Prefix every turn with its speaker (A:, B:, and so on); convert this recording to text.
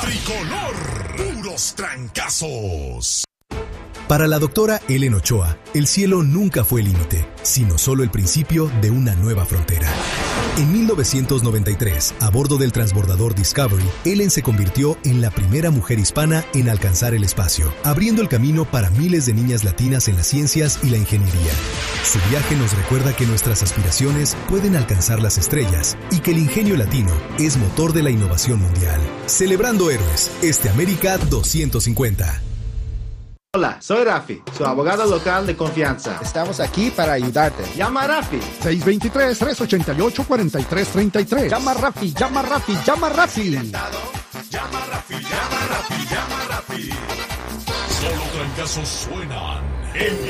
A: Tricolor, puros trancazos.
B: Para la doctora Ellen Ochoa, el cielo nunca fue el límite, sino solo el principio de una nueva frontera. En 1993, a bordo del transbordador Discovery, Ellen se convirtió en la primera mujer hispana en alcanzar el espacio, abriendo el camino para miles de niñas latinas en las ciencias y la ingeniería. Su viaje nos recuerda que nuestras aspiraciones pueden alcanzar las estrellas y que el ingenio latino es motor de la innovación mundial. Celebrando héroes, América 250.
C: Hola, soy Rafi, su abogado local de confianza.
D: Estamos aquí para ayudarte.
C: Llama a Rafi.
D: 623-388-4333.
E: Llama a Rafi, llama a Rafi, llama a Rafi.
A: Llama a Rafi, llama a Rafi, llama a Rafi. Solo trancazos suenan en